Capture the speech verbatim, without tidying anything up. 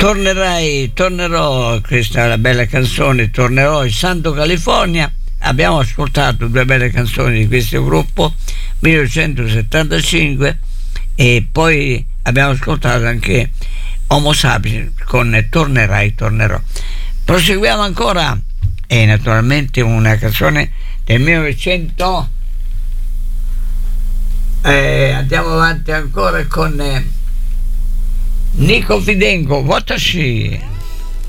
Tornerai, tornerò, questa è una bella canzone, tornerò in Santo California. Abbiamo ascoltato due belle canzoni di questo gruppo, millenovecentosettantacinque, e poi abbiamo ascoltato anche Homo Sapiens con Tornerai, tornerò. Proseguiamo ancora, e naturalmente una canzone del millenovecento, eh, andiamo avanti ancora con eh, Nico Fidenco, Watashi.